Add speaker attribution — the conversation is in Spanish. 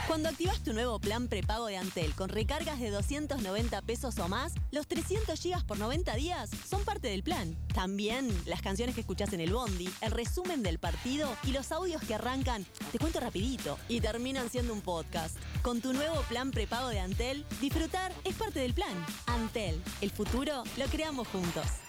Speaker 1: Cuando activas tu nuevo plan prepago de Antel con recargas de 290 pesos o más, los 300 gigas por 90 días son parte del plan. También las canciones que escuchás en el bondi, el resumen del partido y los audios que arrancan, te cuento rapidito, y terminan siendo un podcast. Con tu nuevo plan prepago de Antel, disfrutar es parte del plan. Antel, el futuro lo creamos juntos.